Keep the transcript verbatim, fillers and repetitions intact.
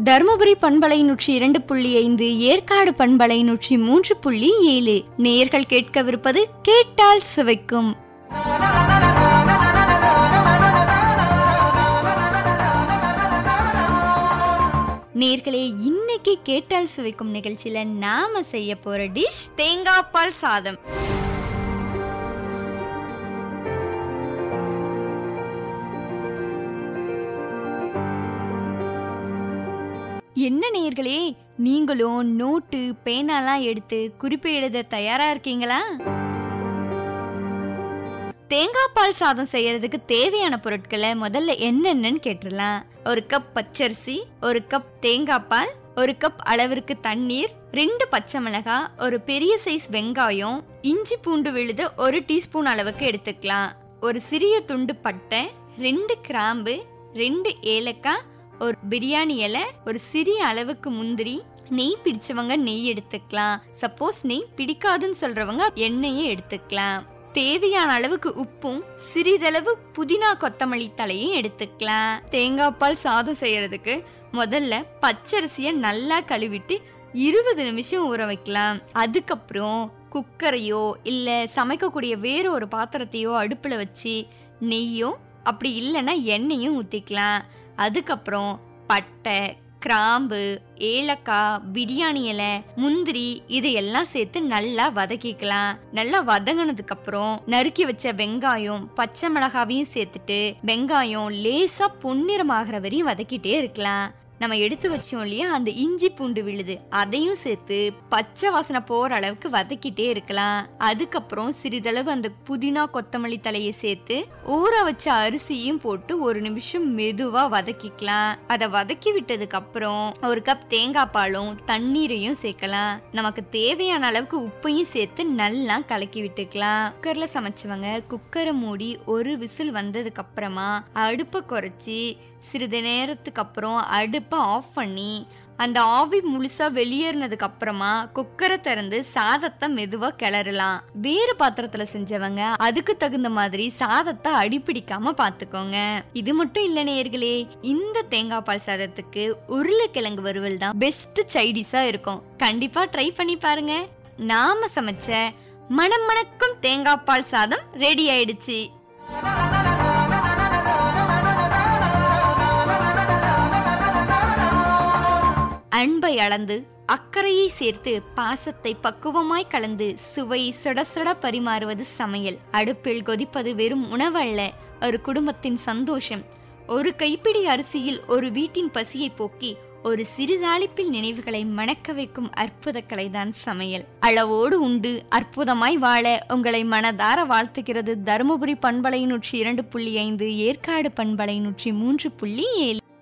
தருமபுரி பண்பலை நூற்றி இரண்டு புள்ளி ஐந்து, ஏற்காடு பண்பலை நூற்றி மூன்று புள்ளி ஏழு. நேயர்கள் கேட்கவிருப்பது கேட்டால் சுவைக்கும். நேயர்களே, இன்னைக்கு கேட்டால் சுவைக்கும் நிகழ்ச்சியில நாம செய்ய போற டிஷ் தேங்காய் பால் சாதம். என்ன நேயர்களே, நீங்களும் நோட்டு பேனாலாம் எடுத்து குறிப்பு எழுத தயாரா இருக்கீங்களா? தேங்காய் பால் சாதம் செய்யறதுக்கு தேவையான பொருட்களை முதல்ல என்னென்னு கேட்டுடலாம். ஒரு கப் பச்சரிசி, ஒரு கப் தேங்காய் பால், ஒரு கப் அளவிற்கு தண்ணீர், ரெண்டு பச்சை மிளகாய், ஒரு பெரிய சைஸ் வெங்காயம், இஞ்சி பூண்டு விழுது ஒரு டீஸ்பூன் அளவுக்கு எடுத்துக்கலாம். ஒரு சிறிய துண்டு பட்டை, ரெண்டு கிராம்பு, ரெண்டு ஏலக்காய், ஒரு பிரியாணி இலை, ஒரு சிறிய அளவுக்கு முந்திரி. நெய் பிடிச்சவங்க நெய் எடுத்துக்கலாம். சப்போஸ் நெய் பிடிக்காதுன்னு சொல்றவங்க எண்ணெயை எடுத்துக்கலாம். தேவையான அளவுக்கு உப்பும் சிறிதளவு புதினா கொத்தமல்லி தலையும் எடுத்துக்கலாம். தேங்காய் பால் சாதம் செய்யறதுக்கு முதல்ல பச்சரிசிய நல்லா கழுவிட்டு இருபது நிமிஷம் ஊற வைக்கலாம். அதுக்கப்புறம் குக்கரையோ இல்ல சமைக்கக்கூடிய வேற ஒரு பாத்திரத்தையோ அடுப்புல வச்சு நெய்யோ அப்படி இல்லைன்னா எண்ணெயும் ஊத்திக்கலாம். அதுக்கப்புறம் பட்டை, கிராம்பு, ஏலக்காய், பிரியாணி இலை, முந்திரி இதையெல்லாம் சேர்த்து நல்லா வதக்கிக்கலாம். நல்லா வதங்கினதுக்கு அப்புறம் நறுக்கி வச்ச வெங்காயம், பச்சை மிளகாவையும் சேர்த்துட்டு வெங்காயம் லேசா பொன்னிறமாகிற வரையும் வதக்கிட்டே இருக்கலாம். நம்ம எடுத்து வச்சோம் இல்லையா அந்த இஞ்சி பூண்டு விழுது, அதையும் சேர்த்து பச்சை வாசனை போற அளவுக்கு வதக்கிட்டே இருக்கலாம். அதுக்கப்புறம் சிறிதளவு அந்த புதினா கொத்தமல்லி தலையை சேர்த்து ஊற வச்ச அரிசியும் போட்டு ஒரு நிமிஷம் மெதுவா வதக்கிக்கலாம். அதை வதக்கி விட்டதுக்கு அப்புறம் ஒரு கப் தேங்காய் பாலும் தண்ணீரையும் சேர்க்கலாம். நமக்கு தேவையான அளவுக்கு உப்பையும் சேர்த்து நல்லா கலக்கி விட்டுக்கலாம். குக்கர்ல சமைச்சவங்க குக்கரை மூடி ஒரு விசில் வந்ததுக்கு அப்புறமா அடுப்பை குறைச்சி சிறிது நேரத்துக்கு அப்புறம் அடுப்பை ஆஃப் பண்ணி அந்த ஆவி முழுசா வெளியேறினதுக்கு அப்புறமா குக்கரை திறந்து சாதத்தை மெதுவா கிளறலாம். வேறு பாத்திரத்துல செஞ்சவங்க அதுக்கு தகுந்த மாதிரி சாதத்தை அடிப்பிடிக்காம பாத்துக்கோங்க. இது மட்டும் இல்ல நேயர்களே, இந்த தேங்காய் பால் சாதத்துக்கு உருளைக்கிழங்கு வறுவல் தான் பெஸ்ட் சைடிஷா இருக்கும். கண்டிப்பா ட்ரை பண்ணி பாருங்க. நாம சமைச்ச மணம் மணக்கும் தேங்காய் பால் சாதம் ரெடி ஆயிடுச்சு. அன்பை அளந்து அக்கறையை சேர்த்து பாசத்தை பக்குவமாய் கலந்து சுவை சுட சுட பரிமாறுவது சமையல். அடுப்பில் கொதிப்பது வெறும் உணவல்ல, ஒரு குடும்பத்தின் சந்தோஷம். ஒரு கைப்பிடி அரிசியில் ஒரு வீட்டின் பசியை போக்கி ஒரு சிறிதாளிப்பில் நினைவுகளை மணக்க வைக்கும் அற்புத கலைதான் சமையல். அளவோடு உண்டு அற்புதமாய் வாழ உங்களை மனதார வாழ்த்துகிறது தருமபுரி பண்பலை நூற்றி இரண்டு புள்ளி ஐந்து, ஏற்காடு பண்பலை நூற்றி மூன்று புள்ளி ஏழு.